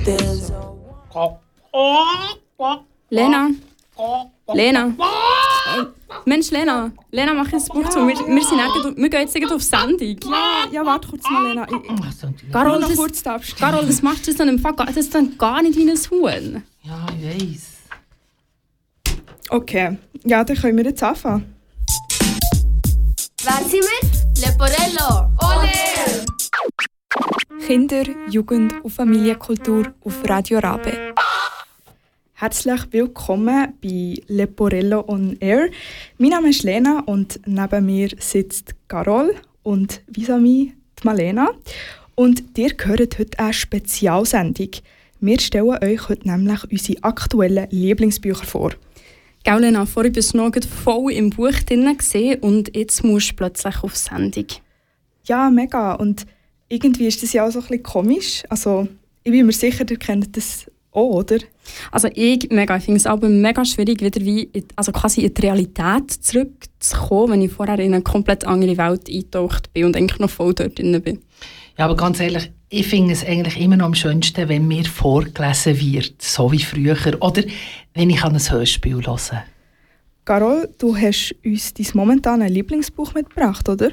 Lena? Lena? Mensch, Lena, mach jetzt das Buch zu. Wir gehen jetzt auf Sendung. Ja, warte kurz mal, Lena. Carol, noch kurz da abstellen. Carol, das machst du dann im Fall das ist dann gar nicht wie ein Huhn. Ja, ich weiss. Okay, ja, dann können wir jetzt anfangen. Wer sind wir? Leporello. Ole! Kinder, Jugend und Familienkultur auf Radio Rabe. Herzlich willkommen bei Leporello on Air. Mein Name ist Lena und neben mir sitzt Carol und vis-à-vis die Malena. Und ihr hört heute eine Spezialsendung. Wir stellen euch heute nämlich unsere aktuellen Lieblingsbücher vor. Gell, Lena, vorhin bist du noch voll im Buch drin und jetzt musst du plötzlich auf Sendung. Ja, mega. Und irgendwie ist das ja auch so ein bisschen komisch. Also, ich bin mir sicher, ihr kennt das auch, oder? Also ich finde es aber mega schwierig, wieder quasi in die Realität zurückzukommen, wenn ich vorher in eine komplett andere Welt eingetaucht bin und eigentlich noch voll dort drin bin. Ja, aber ganz ehrlich, ich finde es eigentlich immer noch am schönsten, wenn mir vorgelesen wird, so wie früher. Oder wenn ich an ein Hörspiel höre. Carol, du hast uns dein momentanes Lieblingsbuch mitgebracht, oder?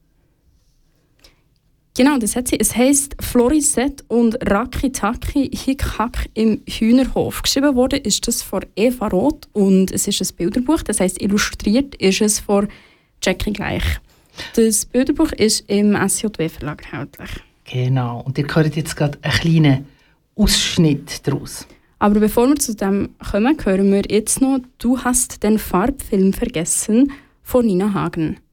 Genau, das hat sie. Es heisst «Florisette und Raki-Taki Hick-Hack im Hühnerhof». Geschrieben wurde ist das von Eva Roth und es ist ein Bilderbuch, das heisst illustriert ist es von Jackie Gleich. Das Bilderbuch ist im SJW-Verlag erhältlich. Genau, und ihr hört jetzt gerade einen kleinen Ausschnitt daraus. Aber bevor wir zu dem kommen, hören wir jetzt noch «Du hast den Farbfilm vergessen» von Nina Hagen.